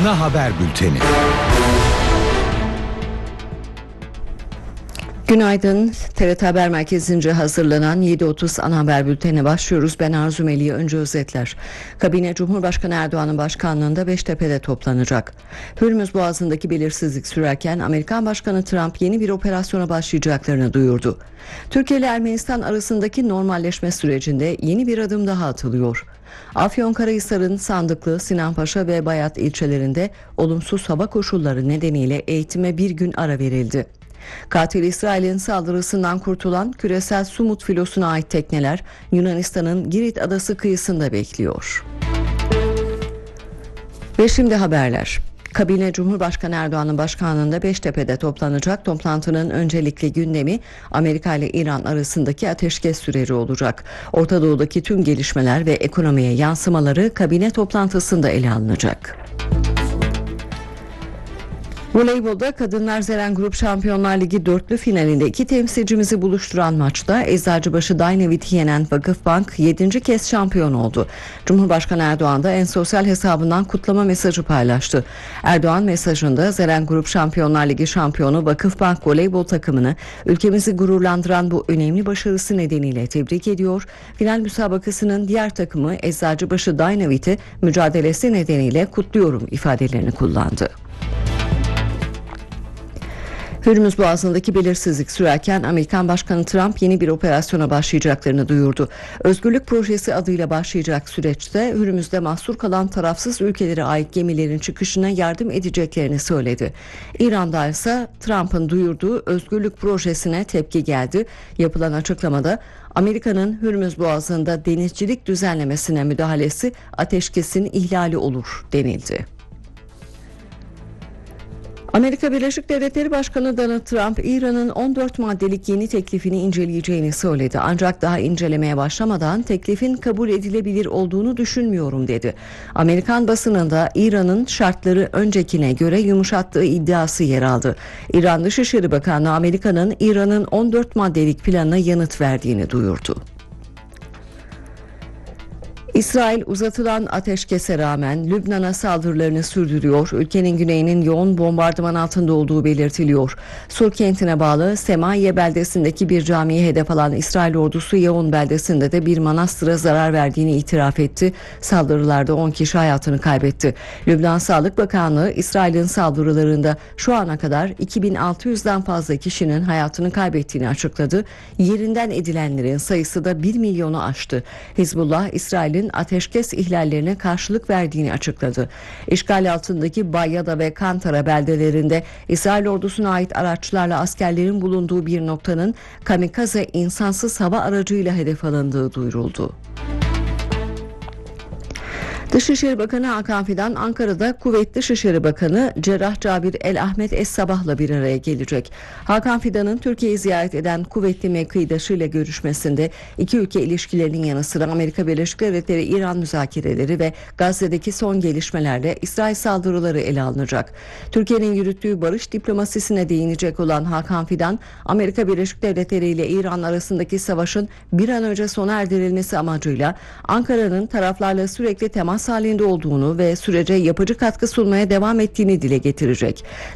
Ana haber bülteni. Günaydın. TRT Haber Merkezi'nce hazırlanan 7.30 ana haber bültenine başlıyoruz. Ben Arzu Melih. Önce özetler. Kabine Cumhurbaşkanı Erdoğan'ın başkanlığında Beştepe'de toplanacak. Hürmüz Boğazı'ndaki belirsizlik sürerken Amerikan Başkanı Trump yeni bir operasyona başlayacaklarını duyurdu. Türkiye ile Ermenistan arasındaki normalleşme sürecinde yeni bir adım daha atılıyor. Afyonkarahisar'ın Sandıklı, Sinanpaşa ve Bayat ilçelerinde olumsuz hava koşulları nedeniyle eğitime bir gün ara verildi. Katil İsrail'in saldırısından kurtulan küresel Sumut filosuna ait tekneler Yunanistan'ın Girit adası kıyısında bekliyor. Ve şimdi haberler. Kabine Cumhurbaşkanı Erdoğan'ın başkanlığında Beştepe'de toplanacak. Toplantının öncelikli gündemi Amerika ile İran arasındaki ateşkes süreci olacak. Orta Doğu'daki tüm gelişmeler ve ekonomiye yansımaları kabine toplantısında ele alınacak. Voleybolda Kadınlar Zeren Grup Şampiyonlar Ligi dörtlü finalinde iki temsilcimizi buluşturan maçta Eczacıbaşı Dynavit'i yenen Vakıfbank 7. kez şampiyon oldu. Cumhurbaşkanı Erdoğan da en sosyal hesabından kutlama mesajı paylaştı. Erdoğan mesajında Zeren Grup Şampiyonlar Ligi şampiyonu Vakıfbank voleybol takımını ülkemizi gururlandıran bu önemli başarısı nedeniyle tebrik ediyor. Final müsabakasının diğer takımı Eczacıbaşı Dynavit'i mücadelesi nedeniyle kutluyorum ifadelerini kullandı. Hürmüz Boğazı'ndaki belirsizlik sürerken Amerikan Başkanı Trump yeni bir operasyona başlayacaklarını duyurdu. Özgürlük Projesi adıyla başlayacak süreçte Hürmüz'de mahsur kalan tarafsız ülkelere ait gemilerin çıkışına yardım edeceklerini söyledi. İran'da ise Trump'ın duyurduğu Özgürlük Projesi'ne tepki geldi. Yapılan açıklamada Amerika'nın Hürmüz Boğazı'nda denizcilik düzenlemesine müdahalesi ateşkesin ihlali olur denildi. Amerika Birleşik Devletleri Başkanı Donald Trump, İran'ın 14 maddelik yeni teklifini inceleyeceğini söyledi. Ancak daha incelemeye başlamadan teklifin kabul edilebilir olduğunu düşünmüyorum dedi. Amerikan basınında İran'ın şartları öncekine göre yumuşattığı iddiası yer aldı. İran Dışişleri Bakanlığı Amerika'nın İran'ın 14 maddelik planına yanıt verdiğini duyurdu. İsrail uzatılan ateşkese rağmen Lübnan'a saldırılarını sürdürüyor. Ülkenin güneyinin yoğun bombardıman altında olduğu belirtiliyor. Sur kentine bağlı Semaye beldesindeki bir camiye hedef alan İsrail ordusu Yavun beldesinde de bir manastıra zarar verdiğini itiraf etti. Saldırılarda 10 kişi hayatını kaybetti. Lübnan Sağlık Bakanlığı İsrail'in saldırılarında şu ana kadar 2600'den fazla kişinin hayatını kaybettiğini açıkladı. Yerinden edilenlerin sayısı da 1 milyonu aştı. Hizbullah, İsrail'in ateşkes ihlallerine karşılık verdiğini açıkladı. İşgal altındaki Bayyada ve Kantara beldelerinde İsrail ordusuna ait araçlarla askerlerin bulunduğu bir noktanın kamikaze insansız hava aracıyla hedef alındığı duyuruldu. Dışişleri Bakanı Hakan Fidan Ankara'da Kuveyt Dışişleri Bakanı Cerrah Cabir El Ahmet Es Sabah'la bir araya gelecek. Hakan Fidan'ın Türkiye'yi ziyaret eden kuvvetli mevkidaşıyla görüşmesinde iki ülke ilişkilerinin yanı sıra Amerika Birleşik Devletleri İran müzakereleri ve Gazze'deki son gelişmelerle İsrail saldırıları ele alınacak. Türkiye'nin yürüttüğü barış diplomasisine değinecek olan Hakan Fidan, Amerika Birleşik Devletleri ile İran arasındaki savaşın bir an önce sona erdirilmesi amacıyla Ankara'nın taraflarla sürekli temas halinde olduğunu ve sürece yapıcı katkı sunmaya devam ettiğini dile getirecek.